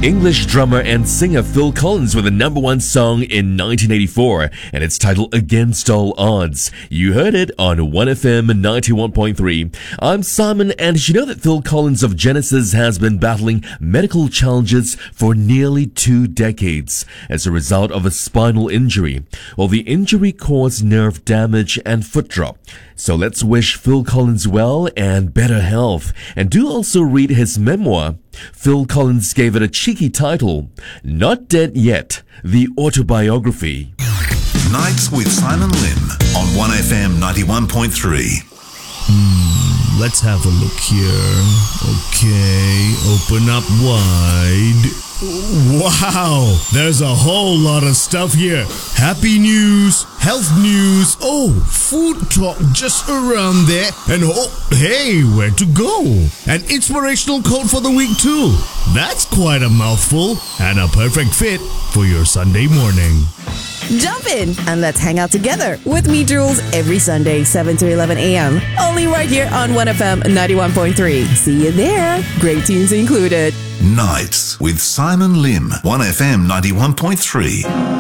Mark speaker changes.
Speaker 1: English drummer and singer Phil Collins with a number one song in 1984, and it's titled Against All Odds. You heard it on 1FM 91.3. I'm Simon, and did you know that Phil Collins of Genesis has been battling medical challenges for nearly 2 decades as a result of a spinal injury? Well, the injury caused nerve damage and foot drop. So let's wish Phil Collins well and better health. And do also read his memoir. Phil Collins gave it a cheeky title, Not Dead Yet, The Autobiography.
Speaker 2: Nights with Simon Lim on 1FM 91.3.
Speaker 3: Let's have a look here. Okay, open up wide. Wow, there's a whole lot of stuff here. Happy news, health news, food talk just around there. And hey, where to go? An inspirational quote for the week too. That's quite a mouthful and a perfect fit for your Sunday morning.
Speaker 4: Jump in and let's hang out together with me, Jules, every Sunday, 7 to 11 a.m. Only right here on 1FM 91.3. See you there. Great tunes included.
Speaker 2: Nights with Simon Lim, 1FM 91.3.